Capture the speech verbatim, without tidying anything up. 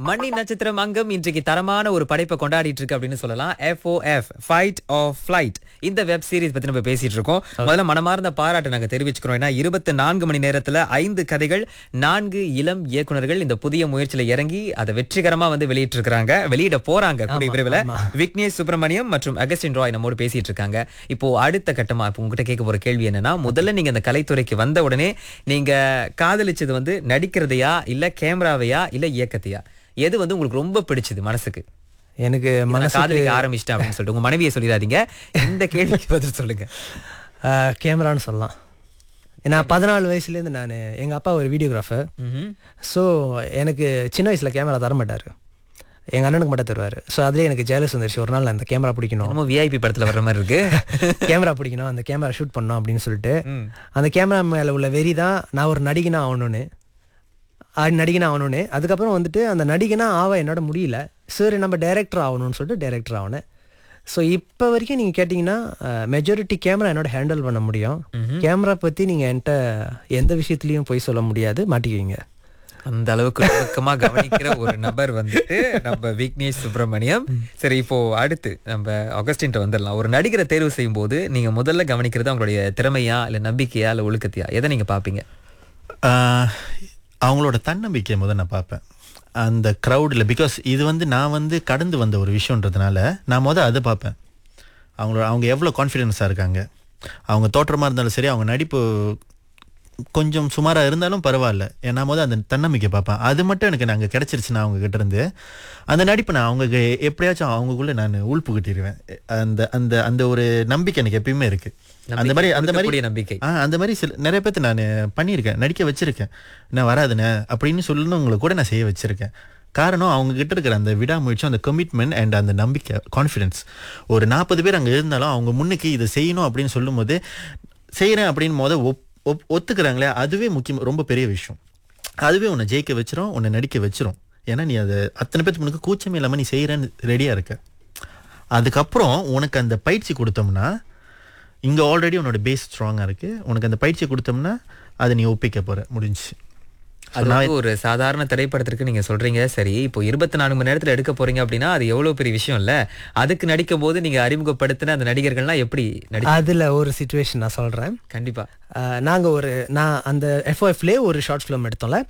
மணி நட்சத்திரம் அங்கம் இன்றைக்கு தரமான ஒரு படைப்பை கொண்டாடிட்டு இருக்கு அப்படின்னு சொல்லலாம். F O F fight of flight இந்த வெப் சீரிஸ் பத்தி நம்ம பேசிட்டு இருக்கோம். முதல்ல மனமார்ந்த பாராட்டு நாங்க தெரிவிச்சுக்கிறோம். ஏன்னா இருபத்தி நான்கு மணி நேரத்துல ஐந்து கதைகள், நான்கு இளம் இயக்குனர்கள் இந்த புதிய முயற்சியில இறங்கி அதை வெற்றிகரமா வந்து வெளியிட்டு இருக்காங்க, வெளியிட போறாங்க கூடிய விரைவில். விக்னேஷ் சுப்பிரமணியம் மற்றும் அகஸ்டின் ராய் நம்மோடு பேசிட்டு இருக்காங்க. இப்போ அடுத்த கட்டமா இப்போ உங்ககிட்ட கேட்க போற கேள்வி என்னன்னா, முதல்ல நீங்க இந்த கலைத்துறைக்கு வந்த உடனே நீங்க காதலிச்சது வந்து நடிக்கிறதையா இல்ல கேமராவையா இல்ல இயக்கத்தையா? எது வந்து உங்களுக்கு ரொம்ப பிடிச்சது மனசுக்கு? எனக்கு மனசு காதலிக்க ஆரம்பிச்சிட்டேன் அப்படின்னு சொல்லிட்டு உங்க மனைவியை சொல்லிடாதீங்க. இந்த கேள்விக்கு பதில் சொல்லுங்க. கேமரான்னு சொல்லலாம். நான் பதினாலு வயசுலேருந்து நான் எங்கள் அப்பா ஒரு வீடியோகிராஃபர். ஸோ எனக்கு சின்ன வயசில் கேமரா தர மாட்டார், எங்கள் அண்ணனுக்கு மட்டும் தருவார். ஸோ அதுலேயே எனக்கு ஜெயலஸ் வந்துருச்சு. ஒரு நாள் நான் அந்த கேமரா பிடிக்கணும், நம்ம விஐபி படத்தில் வர்ற மாதிரி இருக்கு, கேமரா பிடிக்கணும், அந்த கேமரா ஷூட் பண்ணணும் அப்படின்னு சொல்லிட்டு அந்த கேமரா மேலே உள்ள வெறி தான் நான் ஒரு நடிகனா ஆகணும்னு நடிகனா ஆகணும்னு அதுக்கப்புறம் வந்துட்டு அந்த நடிகனா ஆவ என்னோட முடியல. சரி நம்ம டைரக்டர் ஆகணும்னு சொல்லிட்டு டைரக்டர் ஆகினேன். ஸோ இப்போ வரைக்கும் நீங்கள் கேட்டிங்கன்னா மெஜாரிட்டி கேமரா என்னோட ஹேண்டில் பண்ண முடியும். கேமரா பற்றி நீங்கள் என்கிட்ட எந்த விஷயத்துலையும் போய் சொல்ல முடியாது, மாட்டிக்குவீங்க. அந்த அளவுக்கு நுணுக்கமா கவனிக்கிற ஒரு நபர் வந்துட்டு நம்ம விக்னேஷ் சுப்பிரமணியம். சரி, இப்போ அடுத்து நம்ம ஆகஸ்டின் வந்துடலாம். ஒரு நடிகரை தேர்வு செய்யும் போது நீங்க முதல்ல கவனிக்கிறது அவங்களுடைய திறமையா இல்ல நம்பிக்கையா இல்ல ஒழுக்கத்தையா? எதை நீங்க பாப்பீங்க? அவங்களோட தன்னம்பிக்கையை முதல் நான் பார்ப்பேன் அந்த க்ரௌடில். பிகாஸ் இது வந்து நான் வந்து கடந்து வந்த ஒரு விஷயன்றதுனால நான் முதல் அதை பார்ப்பேன். அவங்களோட அவங்க எவ்வளோ கான்ஃபிடென்ஸாக இருக்காங்க. அவங்க தோற்றமாக இருந்தாலும் சரி, அவங்க நடிப்பு கொஞ்சம் சுமாராக இருந்தாலும் பரவாயில்ல, ஏன்னா போது அந்த தன்னம்பிக்கை பார்ப்பேன். அது மட்டும் எனக்கு நாங்கள் கிடச்சிருச்சுன்னா அவங்க கிட்ட இருந்து அந்த நடிப்பு நான் அவங்க எப்படியாச்சும் அவங்களுக்குள்ளே நான் உள்புகிட்டிருவேன். அந்த அந்த அந்த ஒரு நம்பிக்கை எனக்கு எப்பயுமே இருக்குது. அந்த மாதிரி அந்த மாதிரி நம்பிக்கை ஆ அந்த மாதிரி சில நிறைய பேர்த்து நான் பண்ணியிருக்கேன், நடிக்க வச்சுருக்கேன். நான் வராதுண்ணே அப்படின்னு சொல்லணுங்களை கூட நான் செய்ய வச்சுருக்கேன். காரணம் அவங்க கிட்ட இருக்கிற அந்த விடாமுயற்சி, அந்த கமிட்மெண்ட் அண்ட் அந்த நம்பிக்கை, கான்ஃபிடென்ஸ். ஒரு நாற்பது பேர் அங்கே இருந்தாலும் அவங்க முன்னுக்கு இதை செய்யணும் அப்படின்னு சொல்லும் போது செய்கிறேன் அப்படின்னு போது ஒப் ஒப் ஒத்துக்கிறாங்களே, அதுவே முக்கியம், ரொம்ப பெரிய விஷயம். அதுவே உன்னை ஜெயிக்க வச்சிரும், உன்னை நடிக்க வச்சிரும். ஏன்னா நீ அதை அத்தனை பேருக்கு முன்னுக்கு கூச்சமே இல்லாமல் நீ செய்கிறேன்னு ரெடியாக இருக்க. அதுக்கப்புறம் உனக்கு அந்த பயிற்சி கொடுத்தோம்னா, இங்கே ஆல்ரெடி உன்னோட பேஸ் ஸ்ட்ராங்காக இருக்குது, உனக்கு அந்த பயிற்சி கொடுத்தோம்னா அதை நீ ஒப்பிக்க போகிற, முடிஞ்சு. அது ஒரு சாதாரண திரைப்படத்திற்கு நீங்க சொல்றீங்க. சரி, இப்போ இருபத்தி நான்கு மணி நேரத்துல எடுக்க போறீங்க அப்படின்னா அது எவ்வளவு பெரிய விஷயம் இல்ல? அதுக்கு நடிக்கும் போது நீங்க அறிமுகப்படுத்தின அந்த நடிகர்கள்லாம் எப்படி நடி? அதுல ஒரு சிச்சுவேஷன் நான் சொல்றேன். கண்டிப்பா. நாங்க ஒரு நான் அந்த எஃப்ஓஎஃப்லேயே ஒரு ஷார்ட் ஃபிலிம் எடுத்தோம்ல,